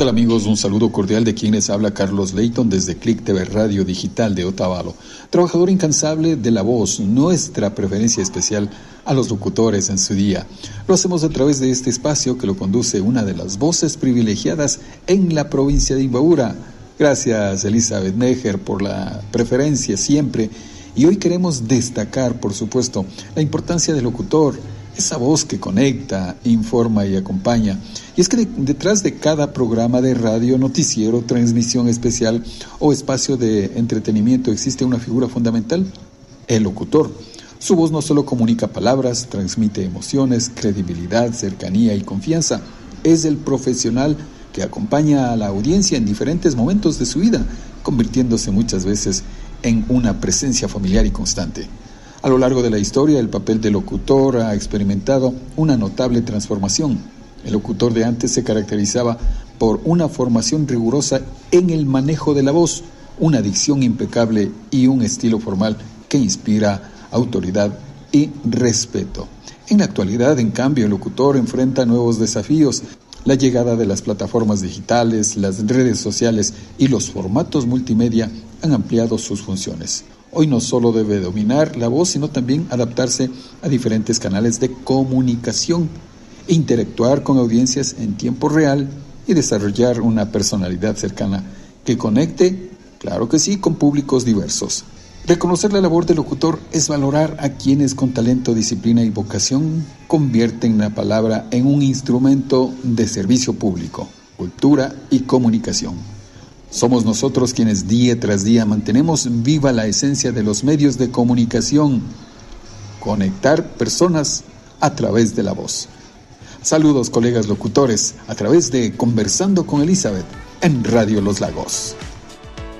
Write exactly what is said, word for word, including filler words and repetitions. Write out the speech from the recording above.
tal amigos? Un saludo cordial de quienes habla Carlos Leighton desde Click T V Radio Digital de Otavalo, trabajador incansable de la voz, nuestra preferencia especial a los locutores en su día. Lo hacemos a través de este espacio que lo conduce una de las voces privilegiadas en la provincia de Imbabura. Gracias Elizabeth Neger por la preferencia siempre, y hoy queremos destacar, por supuesto, la importancia del locutor, esa voz que conecta, informa y acompaña. Y es que de, detrás de cada programa de radio, noticiero, transmisión especial o espacio de entretenimiento existe una figura fundamental, el locutor. Su voz no solo comunica palabras, transmite emociones, credibilidad, cercanía y confianza. Es el profesional que acompaña a la audiencia en diferentes momentos de su vida, convirtiéndose muchas veces en una presencia familiar y constante. A lo largo de la historia, el papel de locutor ha experimentado una notable transformación. El locutor de antes se caracterizaba por una formación rigurosa en el manejo de la voz, una dicción impecable y un estilo formal que inspira autoridad y respeto. En la actualidad, en cambio, el locutor enfrenta nuevos desafíos. La llegada de las plataformas digitales, las redes sociales y los formatos multimedia han ampliado sus funciones. Hoy no solo debe dominar la voz, sino también adaptarse a diferentes canales de comunicación, interactuar con audiencias en tiempo real y desarrollar una personalidad cercana que conecte, claro que sí, con públicos diversos. Reconocer la labor del locutor es valorar a quienes con talento, disciplina y vocación convierten la palabra en un instrumento de servicio público, cultura y comunicación. Somos nosotros quienes día tras día mantenemos viva la esencia de los medios de comunicación, conectar personas a través de la voz. Saludos colegas locutores a través de Conversando con Elizabeth en Radio Los Lagos.